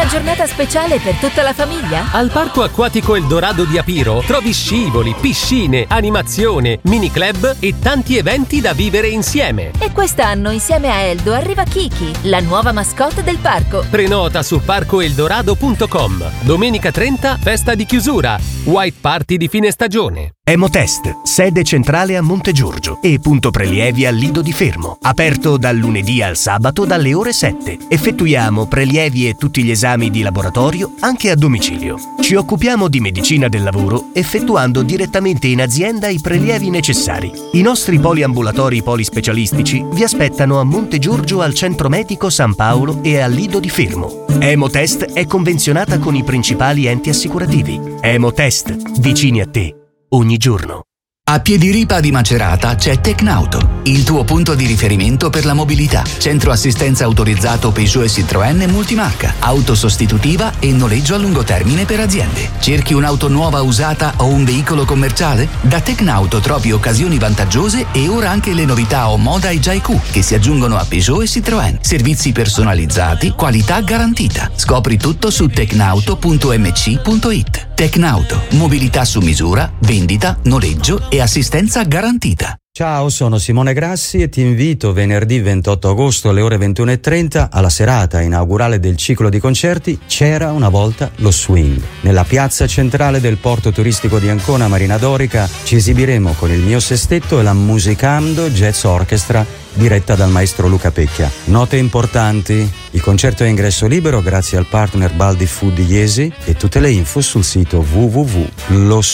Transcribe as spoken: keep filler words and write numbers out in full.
Una giornata speciale per tutta la famiglia? Al Parco Acquatico Eldorado di Apiro trovi scivoli, piscine, animazione, mini club e tanti eventi da vivere insieme. E quest'anno insieme a Eldo arriva Kiki, la nuova mascotte del parco. Prenota su parco eldorado punto com. Domenica trenta, festa di chiusura. White Party di fine stagione. Emotest, sede centrale a Montegiorgio e punto prelievi al Lido di Fermo. Aperto dal lunedì al sabato dalle ore sette. Effettuiamo prelievi e tutti gli esami di laboratorio anche a domicilio. Ci occupiamo di medicina del lavoro effettuando direttamente in azienda i prelievi necessari. I nostri poliambulatori polispecialistici vi aspettano a Montegiorgio al Centro Medico San Paolo e al Lido di Fermo. Emotest è convenzionata con i principali enti assicurativi. Emotest, vicini a te ogni giorno. A Piediripa di Macerata c'è Tecnauto, il tuo punto di riferimento per la mobilità. Centro assistenza autorizzato Peugeot e Citroën multimarca, auto sostitutiva e noleggio a lungo termine per aziende. Cerchi un'auto nuova usata o un veicolo commerciale? Da Tecnauto trovi occasioni vantaggiose e ora anche le novità Omoda e Jaiku che si aggiungono a Peugeot e Citroën. Servizi personalizzati, qualità garantita. Scopri tutto su tecnauto punto m c punto i t. Tecnauto, mobilità su misura, vendita, noleggio e assistenza garantita. Ciao, sono Simone Grassi e ti invito venerdì ventotto agosto alle ore ventuno e trenta alla serata inaugurale del ciclo di concerti C'era una volta lo swing. Nella piazza centrale del porto turistico di Ancona Marina Dorica ci esibiremo con il mio sestetto e la Musicando Jazz Orchestra diretta dal maestro Luca Pecchia. Note importanti: il concerto è a ingresso libero grazie al partner Baldi Food di Iesi e tutte le info sul sito w w w punto lo